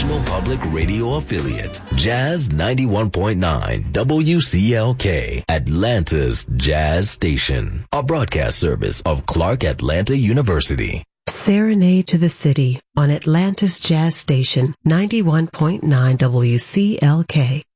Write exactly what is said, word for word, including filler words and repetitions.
national public radio affiliate, Jazz ninety-one point nine W C L K, Atlanta's Jazz Station, a broadcast service of Clark Atlanta University. Serenade to the City on Atlanta's Jazz Station, ninety-one point nine W C L K.